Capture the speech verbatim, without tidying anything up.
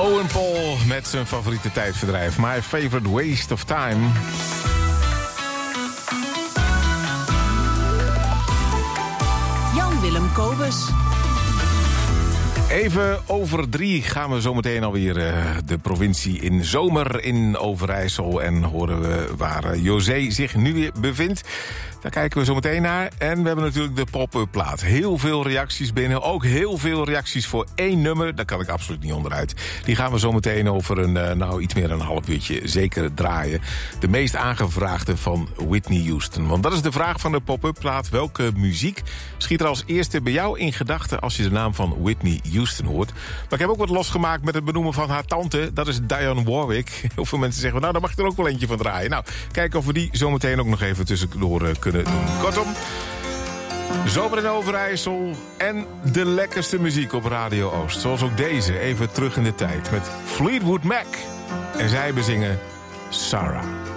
Owen Paul met zijn favoriete tijdverdrijf. My favorite waste of time. Jan-Willem Kobus. Even over drie gaan we zometeen alweer uh, de provincie in zomer in Overijssel. En horen we waar uh, José zich nu weer bevindt. Daar kijken we zo meteen naar. En we hebben natuurlijk de pop-up plaat. Heel veel reacties binnen. Ook heel veel reacties voor één nummer. Daar kan ik absoluut niet onderuit. Die gaan we zo meteen over een, uh, nou, iets meer dan een half uurtje zeker draaien. De meest aangevraagde van Whitney Houston. Want dat is de vraag van de pop-up plaat. Welke muziek schiet er als eerste bij jou in gedachten als je de naam van Whitney Houston hoort? Maar ik heb ook wat losgemaakt met het benoemen van haar tante. Dat is Dionne Warwick. Heel veel mensen zeggen, nou, daar mag je er ook wel eentje van draaien. Nou, kijken of we die zometeen ook nog even tussendoor uh, kunnen doen. Kortom, zomer in Overijssel en de lekkerste muziek op Radio Oost. Zoals ook deze, even terug in de tijd, met Fleetwood Mac. En zij bezingen Sarah.